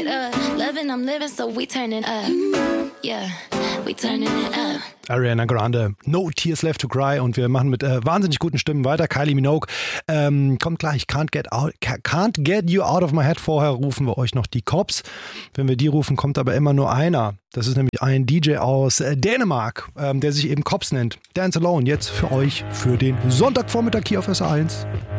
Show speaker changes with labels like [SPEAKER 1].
[SPEAKER 1] Loving, I'm living, so we turning up. Yeah, we turning it up.
[SPEAKER 2] Ariana Grande, No Tears Left to Cry, und wir machen mit wahnsinnig guten Stimmen weiter. Kylie Minogue kommt gleich, Can't Get You Out of My Head. Vorher rufen wir euch noch die Cops. Wenn wir die rufen, kommt aber immer nur einer. Das ist nämlich ein DJ aus Dänemark, der sich eben Cops nennt. Dance Alone, jetzt für euch für den Sonntagvormittag hier auf SA1.